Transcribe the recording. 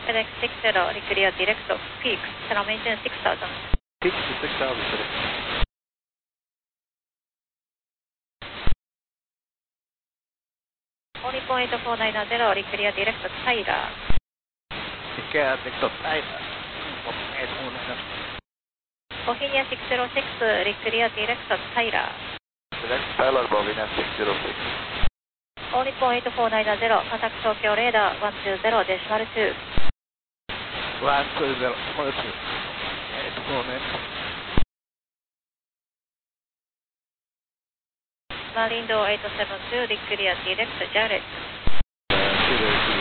FedEx 60, clear direct, peak, maintain 6000. Peak to 6000, Only point 490, clear direct, Tyler. Clear direct, Tyler. Bohemia 606, clear direct, Tyler. Direct Tyler, Bohemia 606. Only point 490, contact Tokyo radar 120, decimal 2. 120, decimal 2. Marindo 872, clear direct, Jared. Direct.